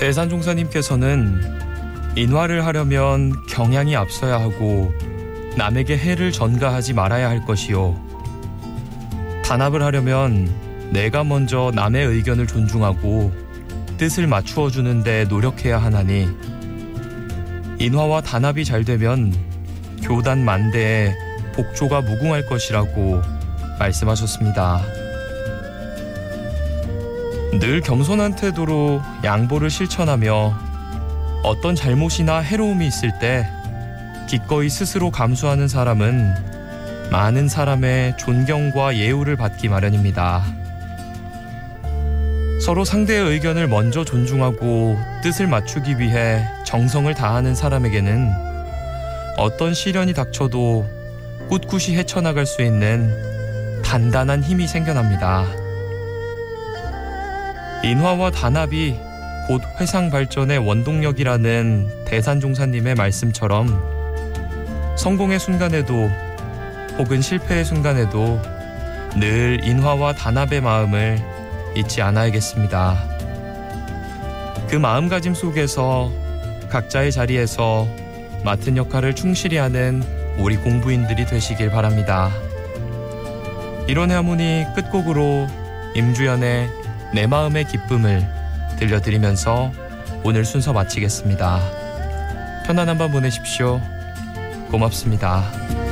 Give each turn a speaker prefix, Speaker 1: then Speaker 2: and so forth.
Speaker 1: 대산종사님께서는 인화를 하려면 경향이 앞서야 하고 남에게 해를 전가하지 말아야 할 것이요, 단합을 하려면 내가 먼저 남의 의견을 존중하고 뜻을 맞추어 주는데 노력해야 하나니, 인화와 단합이 잘 되면 교단 만대에 복조가 무궁할 것이라고 말씀하셨습니다. 늘 겸손한 태도로 양보를 실천하며 어떤 잘못이나 해로움이 있을 때 기꺼이 스스로 감수하는 사람은 많은 사람의 존경과 예우를 받기 마련입니다. 서로 상대의 의견을 먼저 존중하고 뜻을 맞추기 위해 정성을 다하는 사람에게는 어떤 시련이 닥쳐도 꿋꿋이 헤쳐나갈 수 있는 단단한 힘이 생겨납니다. 인화와 단합이 곧 회상 발전의 원동력이라는 대산종사님의 말씀처럼, 성공의 순간에도 혹은 실패의 순간에도 늘 인화와 단합의 마음을 잊지 않아야겠습니다. 그 마음가짐 속에서 각자의 자리에서 맡은 역할을 충실히 하는 우리 공부인들이 되시길 바랍니다. 이론의 하모니 끝곡으로 임주연의 내 마음의 기쁨을 들려드리면서 오늘 순서 마치겠습니다. 편안한 밤 보내십시오. 고맙습니다.